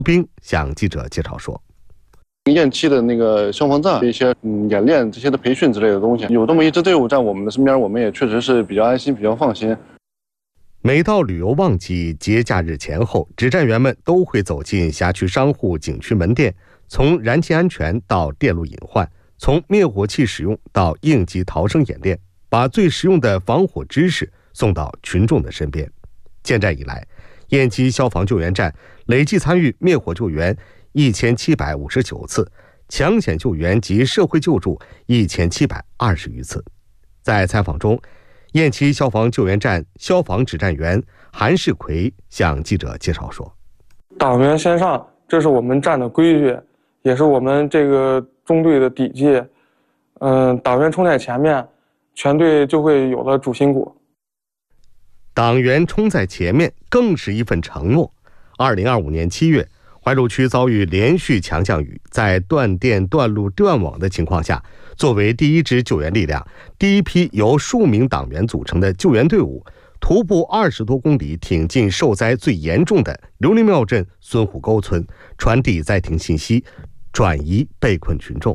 兵向记者介绍说。 堰期的那个消防站一些演练这些的培训之类的东西，有这么一支队伍在我们的身边，我们也确实是比较安心、比较放心。 每到旅游旺季、节假日前后，指战员们都会走进辖区商户、景区门店，从燃气安全到电路隐患，从灭火器使用到应急逃生演练，把最实用的防火知识送到群众的身边。建站以来，堰期消防救援站累计参与灭火救援1759次，抢险救援及社会救助1720余次。在采访中，堰期消防救援站消防指战员韩世奎向记者介绍说：“ 党员先上，这是我们站的规矩，也是我们这个中队的底气。党员冲在前面，全队就会有了主心骨。 党员冲在前面，更是一份承诺。2025年7月。”怀柔区遭遇连续强降雨，在断电、断路、断网的情况下，作为第一支救援力量，第一批由数名党员组成的救援队伍，徒步20多公里，挺进受灾最严重的刘林庙镇孙湖沟村，传递灾情信息，转移被困群众。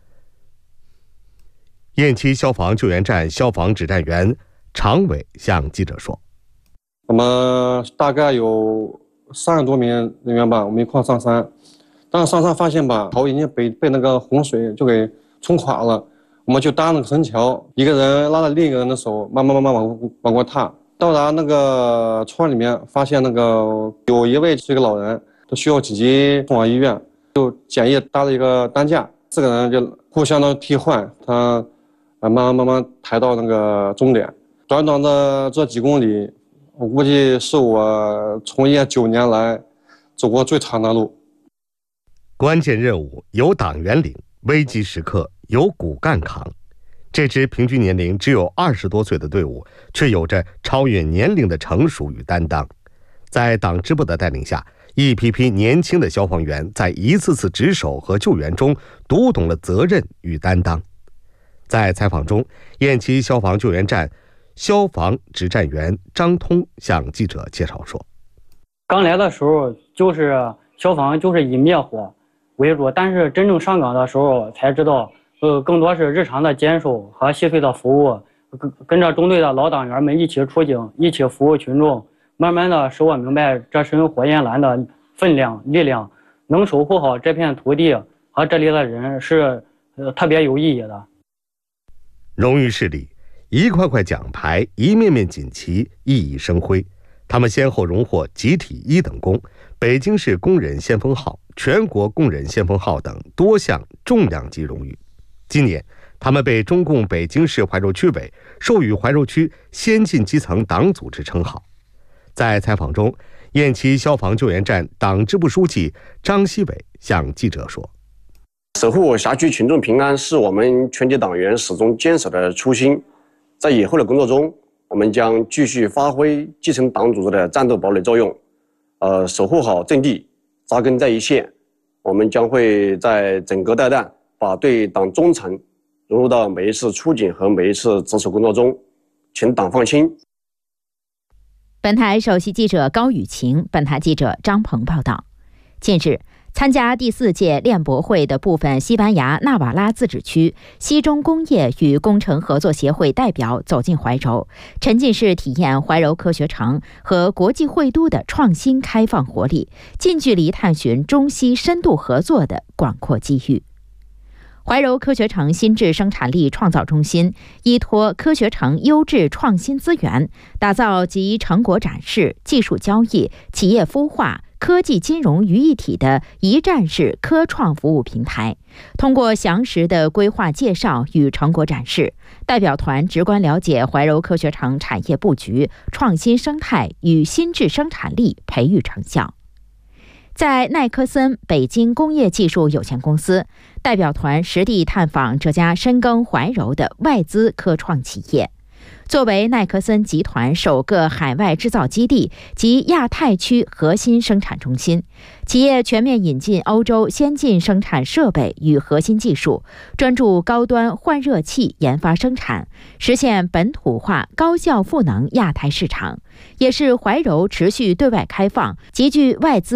堰期消防救援站消防指战员常伟向记者说：“ 我们大概有30多名人员吧，我们一块上山，但是上山发现吧，桥已经被那个洪水就给冲垮了，我们就搭那个绳桥，一个人拉着另一个人的手，慢慢往过踏。到达那个村里面，发现那个有一位是一个老人，都需要紧急送往医院，就简易搭了一个担架，4个人就互相的替换，他慢慢抬到那个终点。短短的这几公里，我估计是我从业9年来走过最长的路。 关键任务由党员领，危急时刻由骨干扛。这支平均年龄只有20多岁的队伍，却有着超越年龄的成熟与担当。在党支部的带领下，一批批年轻的消防员在一次次值守和救援中读懂了责任与担当。在采访中，堰期消防救援站消防指战员张通向记者介绍说：“ 刚来的时候就是消防就是以灭火为主，但是真正上岗的时候才知道，更多是日常的坚守和细碎的服务，跟着中队的老党员们一起出警，一起服务群众，慢慢的使我明白这身火焰蓝的分量、力量，能守护好这片土地和这里的人是特别有意义的。” 荣誉室里，一块块奖牌，一面面锦旗熠熠生辉。他们先后荣获集体1等功、北京市工人先锋号、全国工人先锋号等多项重量级荣誉。今年，他们被中共北京市怀柔区委授予怀柔区先进基层党组织称号。在采访中，堰期消防救援站党支部书记张希伟向记者说：“ 守护辖区群众平安是我们全体党员始终坚守的初心。在以后的工作中，我们将继续发挥基层党组织的战斗堡垒作用，守护好阵地，扎根在一线。我们将会在整个带弹，把对党忠诚融入到每一次出警和每一次值守工作中，请党放心。” 本台首席记者高雨晴，本台记者张鹏报道。近日，参加第4届链博会的部分西班牙纳瓦拉自治区西中工业与工程合作协会代表走进怀柔，沉浸式体验怀柔科学城和国际会都的创新开放活力，近距离探寻中西深度合作的广阔机遇。怀柔科学城新质生产力创造中心依托科学城优质创新资源，打造集成果展示、技术交易、企业孵化、科技金融于一体的一站式科创服务平台。通过详实的规划介绍与成果展示，代表团直观了解怀柔科学城产业布局、创新生态与新质生产力培育成效。在奈科森北京工业技术有限公司，代表团实地探访这家深耕怀柔的外资科创企业。作为奈科森集团首个海外制造基地及亚太区核心生产中心，企业全面引进欧洲先进生产设备与核心技术，专注高端换热器研发生产，实现本土化高效赋能亚太市场，也是怀柔持续对外开放、集聚外资